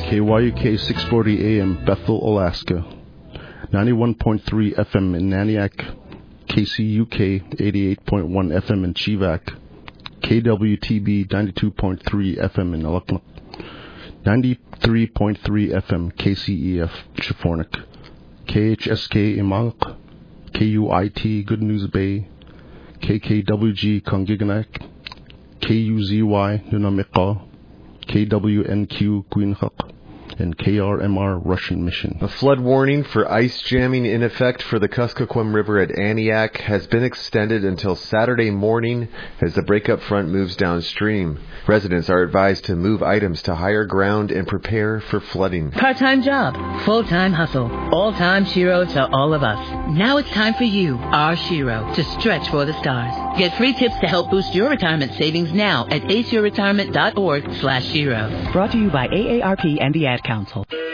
KYUK 640 AM, Bethel, Alaska. 91.3 FM in Naniak. KCUK 88.1 FM in Chivak. KWTB 92.3 FM in Alaknak. 93.3 FM KCEF Chifornik. KHSK Imalk. KUIT Good News Bay. KKWG Kongiganak. KUZY Nunamiqa. KWNQ Queenhuk, and KRMR Russian Mission. A flood warning for ice jamming in effect for the Kuskokwim River at Aniak has been extended until Saturday morning as the breakup front moves downstream. Residents are advised to move items to higher ground and prepare for flooding. Part-time job, full-time hustle, all-time Shiro to all of us. Now it's time for you, our Shiro, to stretch for the stars. Get free tips to help boost your retirement savings now at aceyourretirement.org/Shiro. Brought to you by AARP and the Ad Council.